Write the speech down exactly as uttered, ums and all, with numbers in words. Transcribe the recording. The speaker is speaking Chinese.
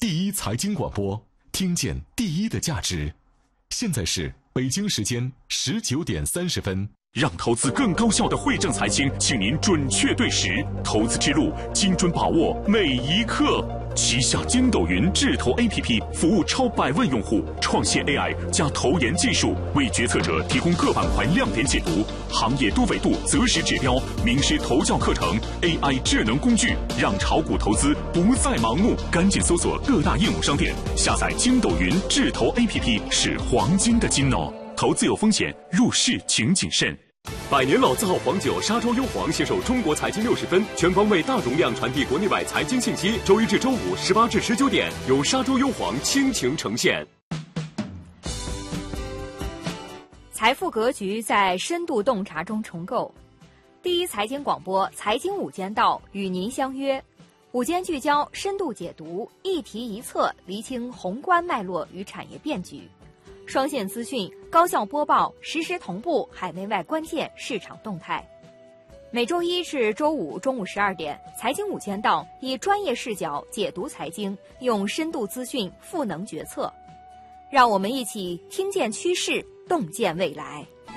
第一财经广播，听见第一的价值。现在是北京时间十九点三十分。 让投资更高效的惠正财经，请您准确对时，投资之路精准把握每一刻。旗下筋斗云智投 A P P 服务超百万用户，创现 A I 加投研技术，为决策者提供各板块亮点解读、行业多维度择时指标、名师投教课程、A I 智能工具，让炒股投资不再盲目。赶紧搜索各大应用商店，下载筋斗云智投 A P P， 是黄金的金哦。投资有风险，入市请谨慎。 百年老字号黄酒沙洲优黄携手中国财经六十分，全方位大容量传递国内外财经信息。周一至周五十八至十九点，由沙洲优黄倾情呈现。 财富格局在深度洞察中重构。第一财经广播财经午间道与您相约，午间聚焦，深度解读，一题一策，厘清宏观脉络与产业变局。双线资讯，高效播报，实时同步海内外关键市场动态。每周一至周五中午十二点，财经午间道以专业视角解读财经，用深度资讯赋能决策。让我们一起听见趋势，洞见未来。